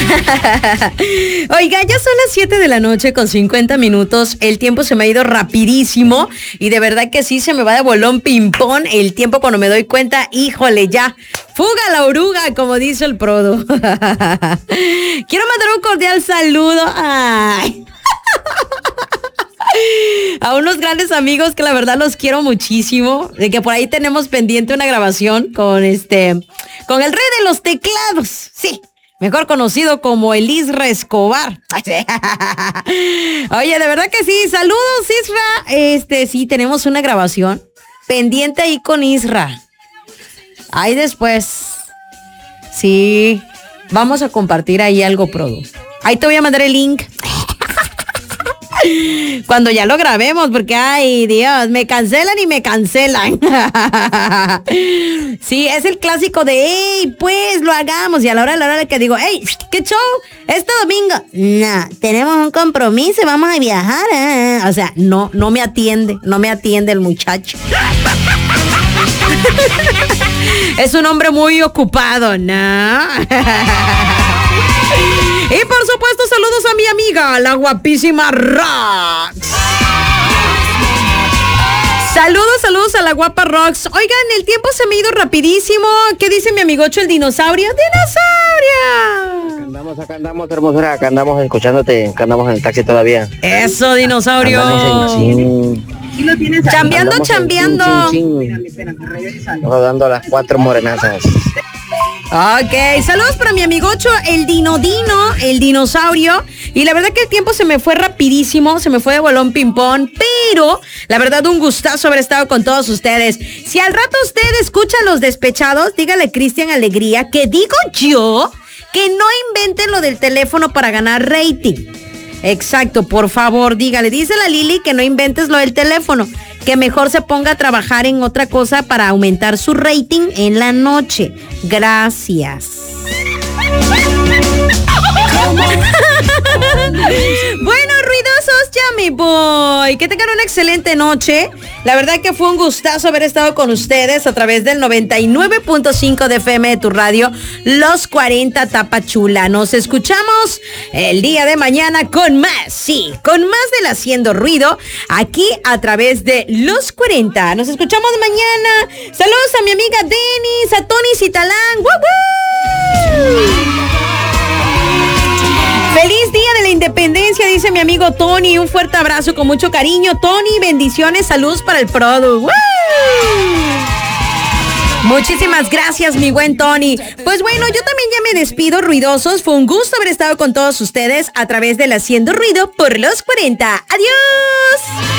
Oiga, ya son las 7 de la noche con 50 minutos. El tiempo se me ha ido rapidísimo y de verdad que sí se me va de bolón ping-pong el tiempo cuando me doy cuenta. Híjole, ya. Fuga la oruga, como dice el Prodo. Quiero mandar un cordial saludo. Ay. A unos grandes amigos que la verdad los quiero muchísimo, de que por ahí tenemos pendiente una grabación con el rey de los teclados, sí, mejor conocido como el Isra Escobar. Oye, de verdad que sí, saludos Isra, sí, tenemos una grabación pendiente ahí con Isra. Ahí después, sí, vamos a compartir ahí algo, Produ. Ahí te voy a mandar el link. Cuando ya lo grabemos, porque ay Dios, me cancelan y me cancelan. Sí, es el clásico de hey, pues lo hagamos. Y a la hora que digo, hey, ¿qué show? Este domingo. No, tenemos un compromiso, vamos a viajar. O sea, no me atiende el muchacho. Es un hombre muy ocupado, ¿no? Y por supuesto, saludos a mi amiga, la guapísima Rox. Saludos a la guapa Rox. Oigan, el tiempo se me ha ido rapidísimo. ¿Qué dice mi amigocho el dinosaurio? ¡Dinosaurio! Acá andamos, hermosura, acá andamos escuchándote, acá andamos en el taxi todavía. Eso, dinosaurio. Chambeando. Rodando las 4 morenazas. Ok, saludos para mi amigocho, el el dinosaurio. Y la verdad que el tiempo se me fue rapidísimo, se me fue de bolón ping-pong, pero la verdad un gustazo haber estado con todos ustedes. Si al rato usted escucha a Los Despechados, dígale Cristian Alegría que digo yo que no inventen lo del teléfono para ganar rating. Exacto, por favor, dígale, dice la Lili que no inventes lo del teléfono, que mejor se ponga a trabajar en otra cosa para aumentar su rating en la noche. Gracias. Bueno, ruidosos, ya me voy. Que tengan una excelente noche. La verdad que fue un gustazo haber estado con ustedes a través del 99.5 de FM de tu radio, Los 40 Tapachula. Nos escuchamos el día de mañana con más, sí, con más del Haciendo Ruido, aquí a través de Los 40. Nos escuchamos mañana. Saludos a mi amiga Denis, a Tony Citalán. ¡Woo! Feliz Día de la Independencia, dice mi amigo Tony. Un fuerte abrazo con mucho cariño. Tony, bendiciones, saludos para el Produ. ¡Woo! Muchísimas gracias, mi buen Tony. Pues bueno, yo también ya me despido, ruidosos. Fue un gusto haber estado con todos ustedes a través del Haciendo Ruido por Los 40. ¡Adiós!